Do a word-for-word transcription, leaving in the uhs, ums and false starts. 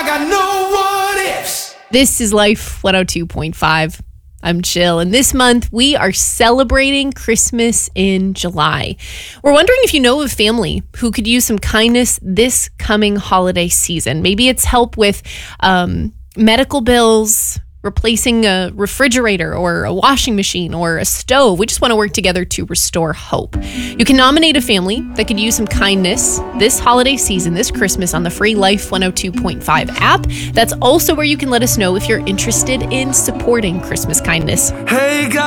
got no what ifs. This is Life one oh two point five. I'm Jill, and this month we are celebrating Christmas in July. We're wondering if you know of a family who could use some kindness this coming holiday season. Maybe it's help with um, medical bills, replacing a refrigerator or a washing machine or a stove. We just want to work together to restore hope. You can nominate a family that could use some kindness this holiday season, this Christmas, on the free Life one oh two point five app. That's also where you can let us know if you're interested in supporting Christmas kindness. Hey, guys.